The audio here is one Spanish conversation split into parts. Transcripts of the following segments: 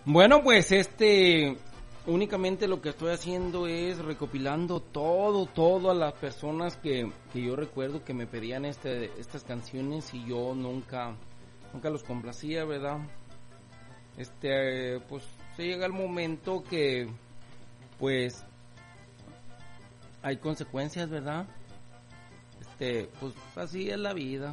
Bueno, pues únicamente lo que estoy haciendo es recopilando todas las personas que yo recuerdo que me pedían estas canciones y yo nunca los complacía, ¿verdad? Pues se llega el momento que, pues, hay consecuencias, ¿verdad? Pues así es la vida.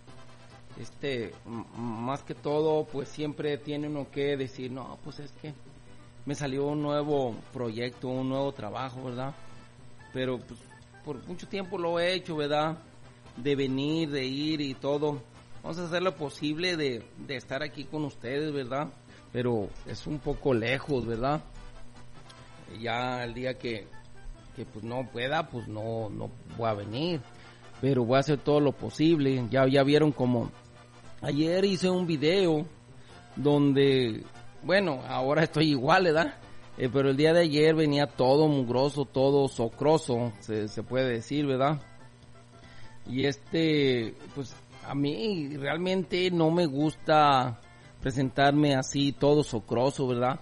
Más que todo, pues siempre tiene uno que decir, no, pues es que me salió un nuevo proyecto, un nuevo trabajo, ¿verdad? Pero pues por mucho tiempo lo he hecho, ¿verdad? De venir, de ir y todo. Vamos a hacer lo posible de estar aquí con ustedes, ¿verdad? Pero es un poco lejos, ¿verdad? Ya el día que pues no pueda, pues no voy a venir. Pero voy a hacer todo lo posible. Ya vieron como ayer hice un video donde, bueno, ahora estoy igual, ¿verdad? Pero el día de ayer venía todo mugroso, todo socroso, se puede decir, ¿verdad? Y pues a mí realmente no me gusta presentarme así todo socroso, ¿verdad?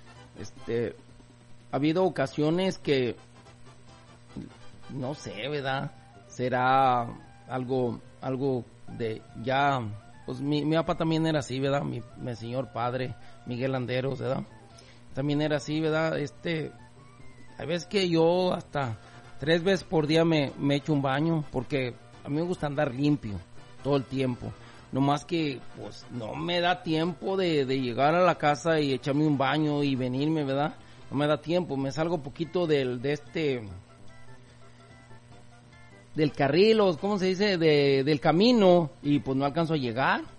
Ha habido ocasiones que, no sé, ¿verdad? Será algo de ya, pues mi papá también era así, ¿verdad? Mi señor padre, Miguel Landeros, ¿verdad? También era así, ¿verdad? Hay veces que yo hasta 3 veces por día me echo un baño, porque a mí me gusta andar limpio todo el tiempo. No más que, pues, no me da tiempo de llegar a la casa y echarme un baño y venirme, ¿verdad? No me da tiempo, me salgo poquito del carril, o ¿cómo se dice? Del camino, y pues no alcanzo a llegar.